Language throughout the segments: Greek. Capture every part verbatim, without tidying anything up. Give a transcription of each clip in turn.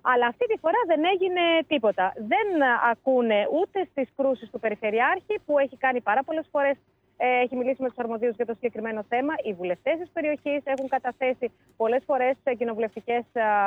Αλλά αυτή τη φορά δεν έγινε τίποτα. Δεν ακούνε ούτε στις κρούσεις του Περιφερειάρχη, που έχει κάνει πάρα πολλές φορές, έχει μιλήσει με τους αρμοδίους για το συγκεκριμένο θέμα. Οι βουλευτές της περιοχής έχουν καταθέσει πολλές φορές κοινοβουλευτικές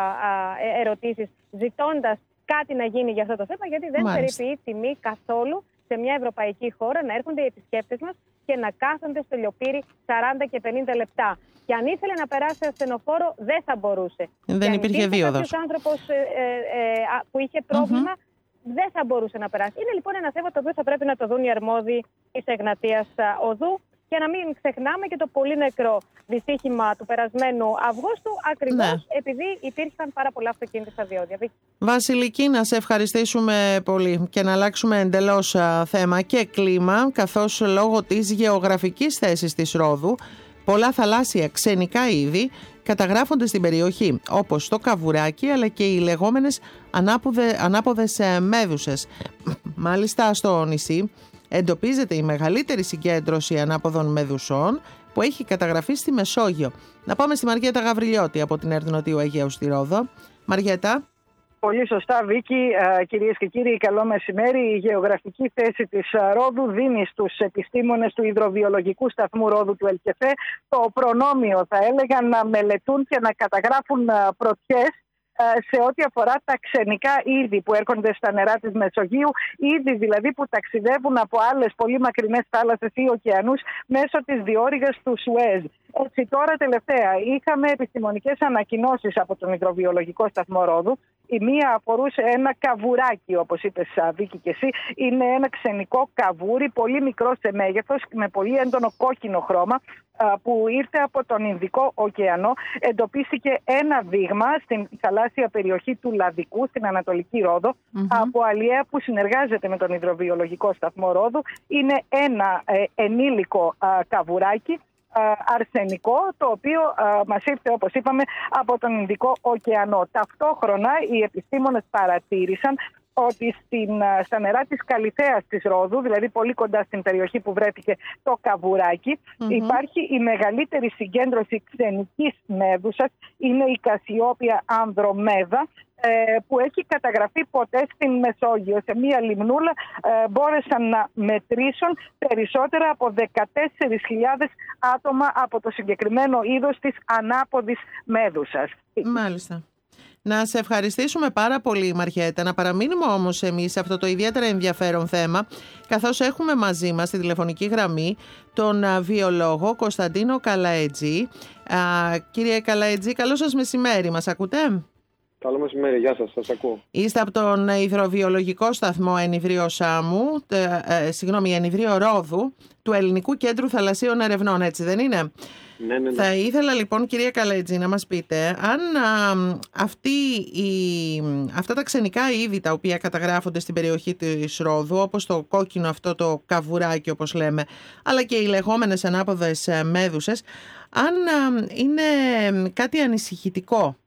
ερωτήσεις, ζητώντας κάτι να γίνει για αυτό το θέμα, γιατί δεν περιποιεί τιμή καθόλου σε μια ευρωπαϊκή χώρα να έρχονται οι επισκέπτες μας και να κάθονται στο λιοπύρι σαράντα και πενήντα λεπτά. Και αν ήθελε να περάσει ασθενοφόρο, δεν θα μπορούσε. Δεν υπήρχε δίωδος. Κάποιος άνθρωπος ε, ε, ε, που είχε πρόβλημα, mm-hmm. δεν θα μπορούσε να περάσει. Είναι λοιπόν ένα θέμα το οποίο θα πρέπει να το δουν οι αρμόδιοι της Εγνατίας Οδού. Και να μην ξεχνάμε και το πολύ νεκρό δυστύχημα του περασμένου Αυγούστου, ακριβώς ναι. επειδή υπήρχαν πάρα πολλά αυτοκίνητα στα διόδια. Βασιλική, να σε ευχαριστήσουμε πολύ και να αλλάξουμε εντελώς θέμα και κλίμα, καθώς λόγω της γεωγραφικής θέσης της Ρόδου, πολλά θαλάσσια ξενικά είδη καταγράφονται στην περιοχή, όπως το καβουράκι αλλά και οι λεγόμενες ανάποδε, ανάποδες μέδουσες. Μάλιστα στο νησί εντοπίζεται η μεγαλύτερη συγκέντρωση ανάποδων μεδουσών που έχει καταγραφεί στη Μεσόγειο. Να πάμε στη Μαριέτα Γαβριλιώτη από την ΕΡΤ Νοτιού Αιγαίου στη Ρόδο. Μαριέτα. Πολύ σωστά, Βίκη. Κυρίες και κύριοι, καλό μεσημέρι. Η γεωγραφική θέση της Ρόδου δίνει στους επιστήμονες του Ιδροβιολογικού Σταθμού Ρόδου του ΕΛΚΕΦΕ το προνόμιο, θα έλεγα, να μελετούν και να καταγράφουν πρωτιές σε ό,τι αφορά τα ξενικά είδη που έρχονται στα νερά της Μεσογείου, είδη δηλαδή που ταξιδεύουν από άλλες πολύ μακρινές θάλασσες ή ωκεανούς μέσω της διόρυγας του Σουέζ. Έτσι, τώρα τελευταία είχαμε επιστημονικές ανακοινώσεις από τον Ιδροβιολογικό Σταθμό Ρόδου. Η μία αφορούσε ένα καβουράκι, όπως είπες, Βίκη, και εσύ. Είναι ένα ξενικό καβούρι, πολύ μικρό σε μέγεθος, με πολύ έντονο κόκκινο χρώμα, που ήρθε από τον Ινδικό ωκεανό. Εντοπίστηκε ένα δείγμα στην θαλάσσια περιοχή του Λαδικού, στην Ανατολική Ρόδο, mm-hmm. από αλλιέα που συνεργάζεται με τον Ιδροβιολογικό Σταθμό Ρόδου. Είναι ένα ε, ενήλικο α, καβουράκι, αρσενικό, το οποίο α, μας ήρθε, όπως είπαμε, από τον Ινδικό ωκεανό. Ταυτόχρονα οι επιστήμονες παρατήρησαν ότι στην, στα νερά της Καλυθέας της Ρόδου, δηλαδή πολύ κοντά στην περιοχή που βρέθηκε το καβουράκι, mm-hmm. υπάρχει η μεγαλύτερη συγκέντρωση ξενικής μέδουσας, είναι η Κασιόπια ανδρομέδα, που έχει καταγραφεί ποτέ στην Μεσόγειο. Σε μία λιμνούλα ε, μπόρεσαν να μετρήσουν περισσότερα από δεκατέσσερις χιλιάδες άτομα από το συγκεκριμένο είδος της ανάποδης μέδουσας. Μάλιστα. Να σε ευχαριστήσουμε πάρα πολύ, Μαριέτα. Να παραμείνουμε όμως εμείς σε αυτό το ιδιαίτερα ενδιαφέρον θέμα, καθώς έχουμε μαζί μας στη τηλεφωνική γραμμή τον βιολόγο Κωνσταντίνο Καλαετζή. Α, κύριε Καλαετζή, καλό σας μεσημέρι. Μας ακούτε? Καλό μεσημέρι, γεια σας, σας ακούω. Είστε από τον Υδροβιολογικό Σταθμό Ενιδρίο Σάμου, ε, συγγνώμη, Ενιδρίο Ρόδου, του Ελληνικού Κέντρου Θαλασσίων Ερευνών, έτσι δεν είναι? Ναι, ναι, ναι. Θα ήθελα λοιπόν, κυρία Καλαετζή, να μας πείτε αν α, αυτή η, αυτά τα ξενικά είδη τα οποία καταγράφονται στην περιοχή της Ρόδου, όπως το κόκκινο αυτό το καβουράκι όπως λέμε, αλλά και οι λεγόμενες ανάποδες μέδουσες, αν α, είναι κάτι ανησυχητικό.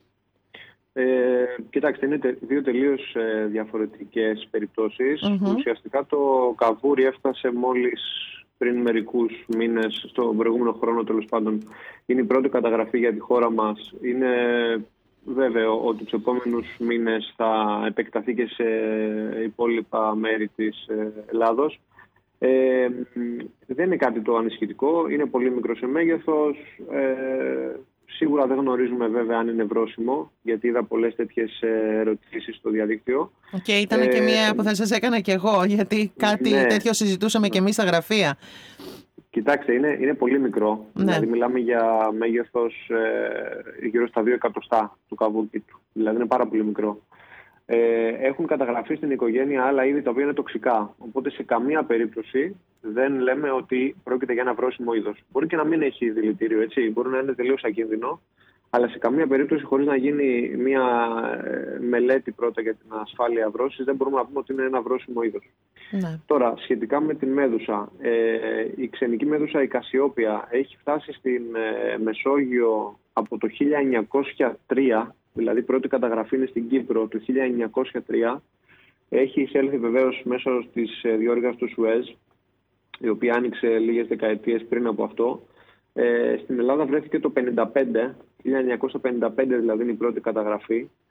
Ε, κοιτάξτε, είναι δύο τελείως ε, διαφορετικές περιπτώσεις. Mm-hmm. Ουσιαστικά το καβούρι έφτασε μόλις πριν μερικούς μήνες, στον προηγούμενο χρόνο τέλος πάντων. Είναι η πρώτη καταγραφή για τη χώρα μας. Είναι βέβαιο ότι τους επόμενους μήνες θα επεκταθεί και σε υπόλοιπα μέρη της Ελλάδος. Ε, δεν είναι κάτι το ανησυχητικό, είναι πολύ μικρό σε μέγεθος. Ε, Σίγουρα δεν γνωρίζουμε βέβαια αν είναι βρώσιμο, γιατί είδα πολλές τέτοιες ερωτήσεις στο διαδίκτυο. Και ήταν ε, και μία που θα σας έκανα κι εγώ, γιατί κάτι ναι. τέτοιο συζητούσαμε κι εμείς στα γραφεία. Κοιτάξτε, είναι, είναι πολύ μικρό. Ναι. Δηλαδή μιλάμε για μέγεθος ε, γύρω στα δύο εκατοστά του καβούρκι του. Δηλαδή είναι πάρα πολύ μικρό. Ε, έχουν καταγραφεί στην οικογένεια άλλα είδη τα οποία είναι τοξικά. Οπότε σε καμία περίπτωση δεν λέμε ότι πρόκειται για ένα βρώσιμο είδος. Μπορεί και να μην έχει δηλητήριο, έτσι. Μπορεί να είναι τελείως ακίνδυνο. Αλλά σε καμία περίπτωση, χωρίς να γίνει μια μελέτη πρώτα για την ασφάλεια βρώσης, δεν μπορούμε να πούμε ότι είναι ένα βρώσιμο είδος. Ναι. Τώρα, σχετικά με την μέδουσα, ε, η ξενική μέδουσα, η Κασιόπια, έχει φτάσει στην ε, Μεσόγειο από το χίλια εννιακόσια τρία. Δηλαδή, πρώτη καταγραφή είναι στην Κύπρο το χίλια εννιακόσια τρία. Έχει εισέλθει βεβαίως μέσω της διόρυγας του Σουέζ, η οποία άνοιξε λίγες δεκαετίες πριν από αυτό. Ε, στην Ελλάδα βρέθηκε το χίλια εννιακόσια πενήντα πέντε, δηλαδή είναι η πρώτη καταγραφή.